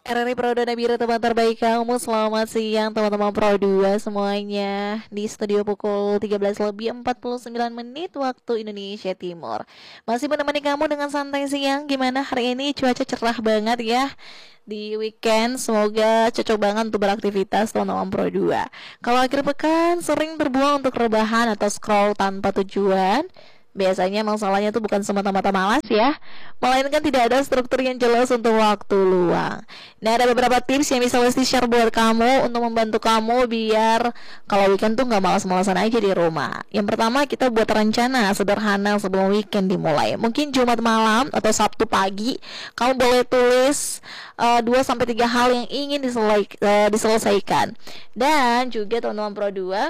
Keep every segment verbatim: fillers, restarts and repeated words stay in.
R R I Pro Dona Biru, teman terbaik kamu. Selamat siang teman-teman Pro dua semuanya. Di studio pukul tiga belas lebih empat puluh sembilan menit waktu Indonesia Timur. Masih menemani kamu dengan santai siang. Gimana hari ini? Cuaca cerah banget ya di weekend. Semoga cocok banget untuk beraktivitas teman-teman Pro dua. Kalau akhir pekan sering terbuang untuk rebahan atau scroll tanpa tujuan, biasanya masalahnya tuh bukan semata-mata malas ya, melainkan tidak ada struktur yang jelas untuk waktu luang. Nah, ada beberapa tips yang bisa Lesti share buat kamu untuk membantu kamu biar kalau weekend tuh nggak malas-malasan aja di rumah. Yang pertama, kita buat rencana sederhana sebelum weekend dimulai. Mungkin Jumat malam atau Sabtu pagi, kamu boleh tulis uh, dua sampai tiga hal yang ingin diselai, uh, diselesaikan. Dan juga teman-teman Pro dua,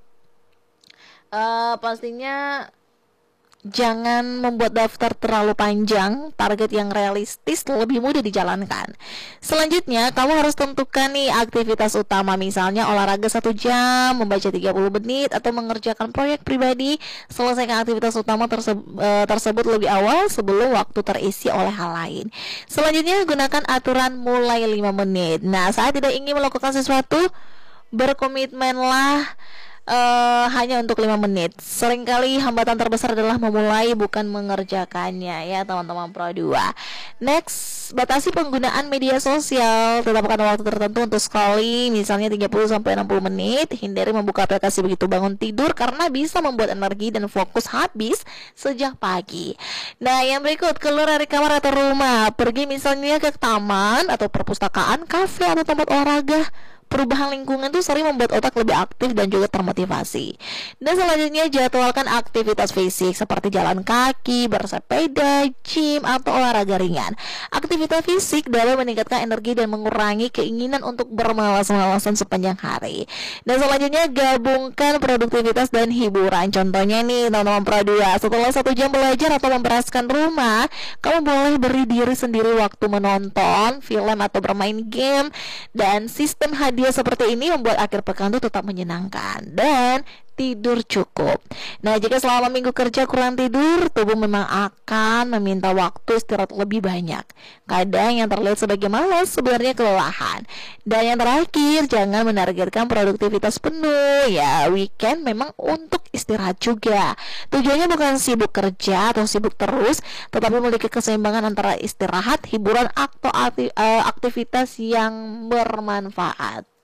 uh, pastinya jangan membuat daftar terlalu panjang, target yang realistis lebih mudah dijalankan. Selanjutnya, kamu harus tentukan nih aktivitas utama, misalnya olahraga satu jam, membaca tiga puluh menit, atau mengerjakan proyek pribadi. Selesaikan aktivitas utama terse- e, tersebut lebih awal sebelum waktu terisi oleh hal lain. Selanjutnya, gunakan aturan mulai lima menit. Nah, saat tidak ingin melakukan sesuatu, berkomitmenlah Uh, hanya untuk lima menit. Seringkali hambatan terbesar adalah memulai bukan mengerjakannya ya teman-teman Pro dua. Next, batasi penggunaan media sosial. Tetapkan waktu tertentu untuk scrolling, misalnya tiga puluh sampai enam puluh menit. Hindari membuka aplikasi begitu bangun tidur karena bisa membuat energi dan fokus habis sejak pagi. Nah, yang berikut, keluar dari kamar atau rumah. Pergi misalnya ke taman atau perpustakaan, kafe atau tempat olahraga. Perubahan lingkungan tuh sering membuat otak lebih aktif dan juga termotivasi. Dan selanjutnya, jadwalkan aktivitas fisik seperti jalan kaki, bersepeda, gym, atau olahraga ringan. Aktivitas fisik dapat meningkatkan energi dan mengurangi keinginan untuk bermalas-malasan sepanjang hari. Dan selanjutnya, gabungkan produktivitas dan hiburan. Contohnya nih teman-teman Pro dua, setelah satu jam belajar atau membereskan rumah, kamu boleh beri diri sendiri waktu menonton film atau bermain game. Dan sistem hadiah dia seperti ini membuat akhir pekan itu tetap menyenangkan dan tidur cukup. Nah, jika selama minggu kerja kurang tidur, tubuh memang akan meminta waktu istirahat lebih banyak. Kadang yang terlihat sebagai malas sebenarnya kelelahan. Dan yang terakhir, jangan menargetkan produktivitas penuh. Ya, weekend memang untuk istirahat juga. Tujuannya bukan sibuk kerja atau sibuk terus, tetapi memiliki keseimbangan antara istirahat, hiburan, atau aktivitas yang bermanfaat.